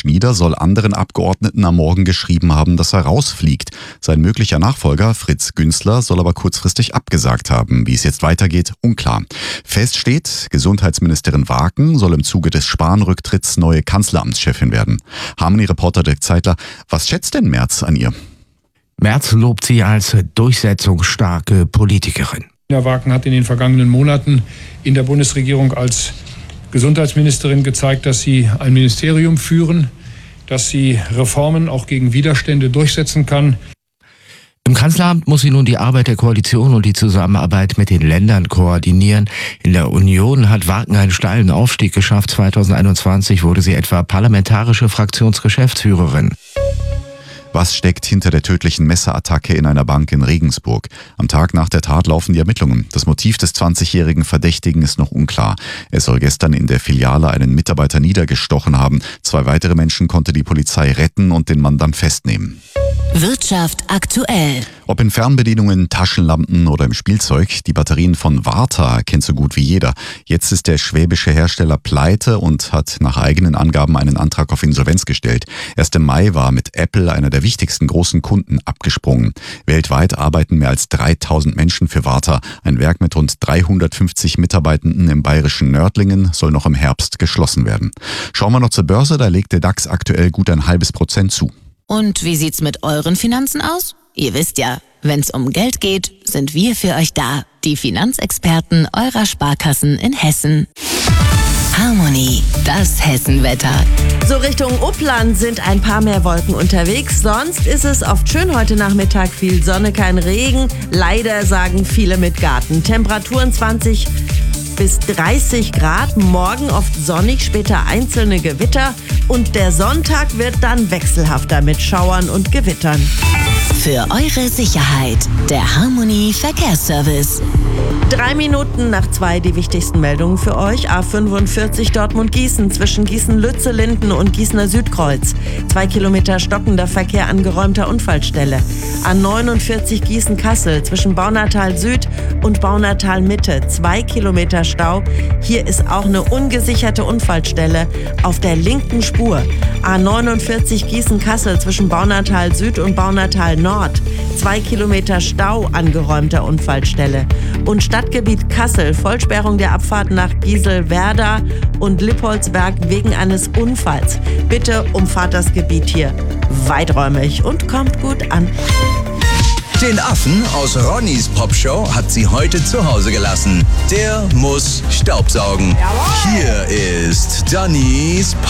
Schmieder soll anderen Abgeordneten am Morgen geschrieben haben, dass er rausfliegt. Sein möglicher Nachfolger, Fritz Günzler, soll aber kurzfristig abgesagt haben. Wie es jetzt weitergeht, unklar. Fest steht, Gesundheitsministerin Waken soll im Zuge des Spahn-Rücktritts neue Kanzleramtschefin werden. Harmony-Reporter Dirk Zeitler, was schätzt denn Merz an ihr? Merz lobt sie als durchsetzungsstarke Politikerin. Herr Waken hat in den vergangenen Monaten in der Bundesregierung als Gesundheitsministerin gezeigt, dass sie ein Ministerium führen, dass sie Reformen auch gegen Widerstände durchsetzen kann. Im Kanzleramt muss sie nun die Arbeit der Koalition und die Zusammenarbeit mit den Ländern koordinieren. In der Union hat Waken einen steilen Aufstieg geschafft. 2021 wurde sie etwa parlamentarische Fraktionsgeschäftsführerin. Was steckt hinter der tödlichen Messerattacke in einer Bank in Regensburg? Am Tag nach der Tat laufen die Ermittlungen. Das Motiv des 20-jährigen Verdächtigen ist noch unklar. Er soll gestern in der Filiale einen Mitarbeiter niedergestochen haben. 2 weitere Menschen konnte die Polizei retten und den Mann dann festnehmen. Wirtschaft aktuell. Ob in Fernbedienungen, Taschenlampen oder im Spielzeug, die Batterien von Varta kennt so gut wie jeder. Jetzt ist der schwäbische Hersteller pleite und hat nach eigenen Angaben einen Antrag auf Insolvenz gestellt. Erst im Mai war mit Apple einer der wichtigsten großen Kunden abgesprungen. Weltweit arbeiten mehr als 3000 Menschen für Varta. Ein Werk mit rund 350 Mitarbeitenden im bayerischen Nördlingen soll noch im Herbst geschlossen werden. Schauen wir noch zur Börse, da legt der DAX aktuell gut 0,5% zu. Und wie sieht's mit euren Finanzen aus? Ihr wisst ja, wenn's um Geld geht, sind wir für euch da. Die Finanzexperten eurer Sparkassen in Hessen. Harmony, das Hessenwetter. So Richtung Uppland sind ein paar mehr Wolken unterwegs. Sonst ist es oft schön heute Nachmittag. Viel Sonne, kein Regen. Leider sagen viele mit Garten. Temperaturen 20 bis 30 Grad. Morgen oft sonnig, später einzelne Gewitter. Und der Sonntag wird dann wechselhafter mit Schauern und Gewittern. Für eure Sicherheit, der Harmony Verkehrsservice. 3 Minuten nach 2 die wichtigsten Meldungen für euch. A45 Dortmund-Gießen zwischen Gießen-Lützellinden und Gießener Südkreuz. 2 Kilometer stockender Verkehr an geräumter Unfallstelle. A49 Gießen-Kassel zwischen Baunatal Süd und Baunatal Mitte. 2 Kilometer Stau. Hier ist auch eine ungesicherte Unfallstelle auf der linken Spur. A49 Gießen-Kassel zwischen Baunatal Süd und Baunatal Nord. 2 Kilometer Stau an geräumter Unfallstelle. Und Stadtgebiet Kassel, Vollsperrung der Abfahrt nach Gieselwerda und Lippoldsberg wegen eines Unfalls. Bitte umfahrt das Gebiet hier weiträumig und kommt gut an. Den Affen aus Ronnys Popshow hat sie heute zu Hause gelassen. Der muss Staubsaugen. Hier ist Dannys